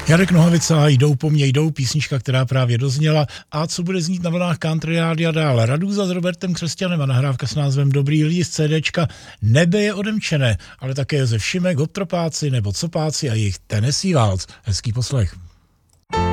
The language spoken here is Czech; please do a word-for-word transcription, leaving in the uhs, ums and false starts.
Jarek Nohavica, jdou po mně, jdou, písnička, která právě dozněla. A co bude znít na vlnách Country Rádia dál? Radúza s Robertem Křesťanem a nahrávka s názvem Dobrý lidi z CDčka Nebe je odemčené, ale také Josef Šimek, Hoptropáci nebo Copáci a jejich Tennessee Waltz. Hezký poslech.